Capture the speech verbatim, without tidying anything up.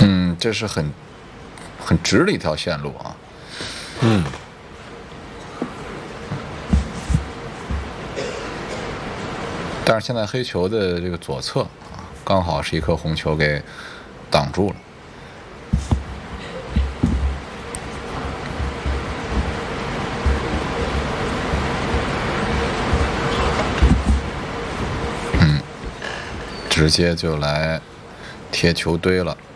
嗯，这是很很直的一条线路啊。 嗯。 但是现在黑球的这个左侧啊，刚好是一颗红球给挡住了。嗯，直接就来贴球堆了。